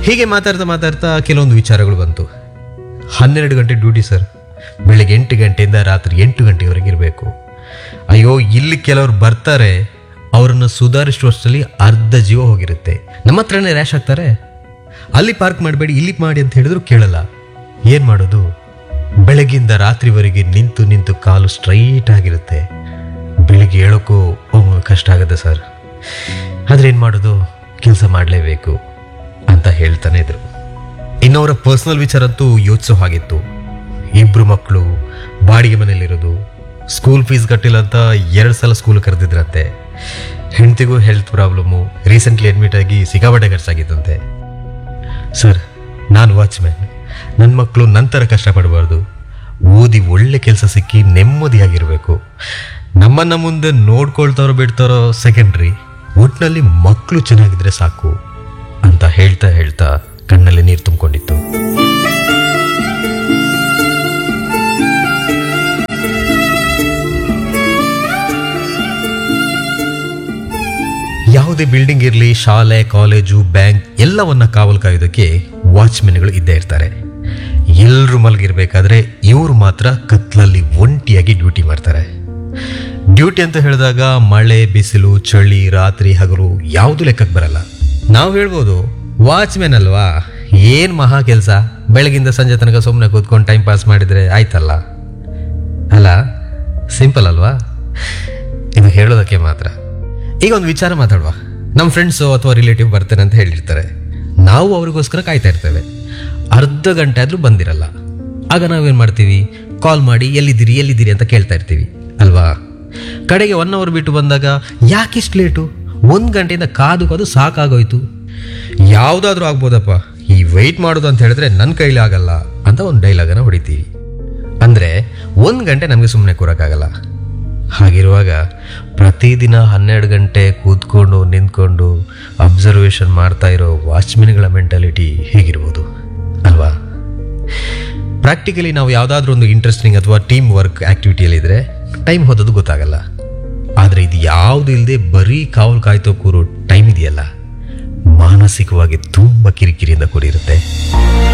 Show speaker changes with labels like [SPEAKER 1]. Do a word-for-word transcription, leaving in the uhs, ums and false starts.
[SPEAKER 1] ಹೀಗೆ ಮಾತಾಡ್ತಾ ಮಾತಾಡ್ತಾ ಕೆಲವೊಂದು ವಿಚಾರಗಳು ಬಂತು. ಹನ್ನೆರಡು ಗಂಟೆ ಡ್ಯೂಟಿ ಸರ್, ಬೆಳಗ್ಗೆ ಎಂಟು ಗಂಟೆಯಿಂದ ರಾತ್ರಿ ಎಂಟು ಗಂಟೆವರೆಗೆ ಇರಬೇಕು. ಅಯ್ಯೋ, ಇಲ್ಲಿ ಕೆಲವರು ಬರ್ತಾರೆ, ಅವರನ್ನು ಸುಧಾರಿಸುವಷ್ಟರಲ್ಲಿ ಅರ್ಧ ಜೀವ ಹೋಗಿರುತ್ತೆ. ನಮ್ಮ ಹತ್ರನೇ ರ್ಯಾಶ್ ಆಗ್ತಾರೆ. ಅಲ್ಲಿ ಪಾರ್ಕ್ ಮಾಡಬೇಡಿ, ಇಲ್ಲಿ ಮಾಡಿ ಅಂತ ಹೇಳಿದ್ರು ಕೇಳಲ್ಲ. ಏನು ಮಾಡೋದು? ಬೆಳಗ್ಗಿಂದ ರಾತ್ರಿವರೆಗೆ ನಿಂತು ನಿಂತು ಕಾಲು ಸ್ಟ್ರೈಟ್ ಆಗಿರುತ್ತೆ. ಬೆಳಿಗ್ಗೆ ಹೇಳೋಕ್ಕೂ ಒಮ್ಮೆ ಕಷ್ಟ ಆಗುತ್ತೆ ಸರ್. ಆದರೆ ಏನು ಮಾಡೋದು, ಕೆಲಸ ಮಾಡಲೇಬೇಕು ಅಂತ ಹೇಳ್ತಾನೆ ಇದ್ರು. ಇನ್ನವರ ಪರ್ಸ್ನಲ್ ವಿಚಾರ ಅಂತೂ ಯೋಚಿಸೋ ಹಾಗಿತ್ತು. ಇಬ್ಬರು ಮಕ್ಕಳು, ಬಾಡಿಗೆ ಮನೇಲಿರೋದು, ಸ್ಕೂಲ್ ಫೀಸ್ ಕಟ್ಟಿಲ್ಲ ಅಂತ ಎರಡು ಸಲ school ಕರೆದಿದ್ರಂತೆ. ಹೆಂಡತಿಗೂ health problem, recently admit ಆಗಿ ಸಿಕ್ಕಾಪಟ್ಟೆ ಖರ್ಚಾಗಿತ್ತಂತೆ. ಸರ್, ನಾನು ವಾಚ್ಮ್ಯಾನ್, ನನ್ನ ಮಕ್ಕಳು ನಂತರ ಕಷ್ಟಪಡಬಾರ್ದು, ಓದಿ ಒಳ್ಳೆ ಕೆಲಸ ಸಿಕ್ಕಿ ನೆಮ್ಮದಿಯಾಗಿರಬೇಕು. ನಮ್ಮನ್ನ ಮುಂದೆ ನೋಡ್ಕೊಳ್ತಾರೋ ಬಿಡ್ತಾರೋ ಸೆಕೆಂಡ್ರಿ, ಒಟ್ಟಿನಲ್ಲಿ ಮಕ್ಕಳು ಚೆನ್ನಾಗಿದ್ರೆ ಸಾಕು ಅಂತ ಹೇಳ್ತಾ ಹೇಳ್ತಾ ಕಣ್ಣಲ್ಲಿ ನೀರು ತುಂಬಿಕೊಂಡಿತ್ತು. ಯಾವುದೇ ಬಿಲ್ಡಿಂಗ್ ಇರಲಿ, ಶಾಲೆ, ಕಾಲೇಜು, ಬ್ಯಾಂಕ್ ಎಲ್ಲವನ್ನ ಕಾವಲು ಕಾಯೋದಕ್ಕೆ ವಾಚ್ಮೆನ್ಗಳು ಇದ್ದೇ ಇರ್ತಾರೆ. ಎಲ್ಲರೂ ಮಲಗಿರ್ಬೇಕಾದ್ರೆ ಇವರು ಮಾತ್ರ ಕತ್ಲಲ್ಲಿ ಒಂಟಿಯಾಗಿ ಡ್ಯೂಟಿ ಮಾಡ್ತಾರೆ. ಡ್ಯೂಟಿ ಅಂತ ಹೇಳಿದಾಗ ಮಳೆ, ಬಿಸಿಲು, ಚಳಿ, ರಾತ್ರಿ, ಹಗಲು ಯಾವುದು ಲೆಕ್ಕಕ್ಕೆ ಬರಲ್ಲ. ನಾವು ಹೇಳ್ಬೋದು, ವಾಚ್ಮೆನ್ ಅಲ್ವಾ, ಏನು ಮಹಾ ಕೆಲಸ, ಬೆಳಗಿಂದ ಸಂಜೆ ತನಕ ಸುಮ್ಮನೆ ಕೂತ್ಕೊಂಡು ಟೈಮ್ ಪಾಸ್ ಮಾಡಿದರೆ ಆಯ್ತಲ್ಲ. ಅಲ್ಲ, ಸಿಂಪಲ್ ಅಲ್ವಾ? ಇದು ಹೇಳೋದಕ್ಕೆ ಮಾತ್ರ. ಈಗ ಒಂದು ವಿಚಾರ ಮಾತಾಡುವ. ನಮ್ಮ ಫ್ರೆಂಡ್ಸು ಅಥವಾ ರಿಲೇಟಿವ್ ಬರ್ತೇನೆ ಅಂತ ಹೇಳಿರ್ತಾರೆ. ನಾವು ಅವ್ರಿಗೋಸ್ಕರ ಕಾಯ್ತಾ ಇರ್ತೇವೆ. ಅರ್ಧ ಗಂಟೆ ಆದರೂ ಬಂದಿರಲ್ಲ. ಆಗ ನಾವೇನು ಮಾಡ್ತೀವಿ, ಕಾಲ್ ಮಾಡಿ ಎಲ್ಲಿದ್ದೀರಿ ಎಲ್ಲಿದ್ದೀರಿ ಅಂತ ಕೇಳ್ತಾ ಇರ್ತೀವಿ ಅಲ್ವಾ? ಕಡೆಗೆ ಒನ್ ಅವರ್ ಬಿಟ್ಟು ಬಂದಾಗ ಯಾಕಿಷ್ಟು ಲೇಟು, ಒಂದು ಗಂಟೆಯಿಂದ ಕಾದು ಕಾದು ಸಾಕಾಗೋಯ್ತು, ಯಾವುದಾದ್ರೂ ಆಗ್ಬೋದಪ್ಪ, ಈ ವೆಯ್ಟ್ ಮಾಡೋದು ಅಂತ ಹೇಳಿದ್ರೆ ನನ್ನ ಕೈಲಿ ಆಗಲ್ಲ ಅಂತ ಒಂದು ಡೈಲಾಗನ್ನು ಹೊಡಿತೀವಿ. ಅಂದರೆ ಒಂದು ಗಂಟೆ ನಮಗೆ ಸುಮ್ಮನೆ ಕೂರೋಕ್ಕಾಗಲ್ಲ. ಹಾಗಿರುವಾಗ ಪ್ರತಿದಿನ ಹನ್ನೆರಡು ಗಂಟೆ ಕೂತ್ಕೊಂಡು ನಿಂತ್ಕೊಂಡು ಅಬ್ಸರ್ವೇಷನ್ ಮಾಡ್ತಾ ಇರೋ ವಾಚ್ಮೆನ್ಗಳ ಮೆಂಟಾಲಿಟಿ ಹೇಗಿರ್ಬೋದು ಅಲ್ವಾ? ಪ್ರಾಕ್ಟಿಕಲಿ ನಾವು ಯಾವುದಾದ್ರೂ ಒಂದು ಇಂಟ್ರೆಸ್ಟಿಂಗ್ ಅಥವಾ ಟೀಮ್ ವರ್ಕ್ ಆ್ಯಕ್ಟಿವಿಟಿಯಲ್ಲಿದ್ದರೆ ಟೈಮ್ ಹೋದದ್ದು ಗೊತ್ತಾಗಲ್ಲ. ಆದರೆ ಇದು ಯಾವುದು ಇಲ್ಲದೆ ಬರೀ ಕಾವಲು ಕಾಯ್ತೋ ಕೂರೋ ಟೈಮ್ ಇದೆಯಲ್ಲ, ಮಾನಸಿಕವಾಗಿ ತುಂಬ ಕಿರಿಕಿರಿಯಿಂದ ಕೂಡಿರುತ್ತೆ.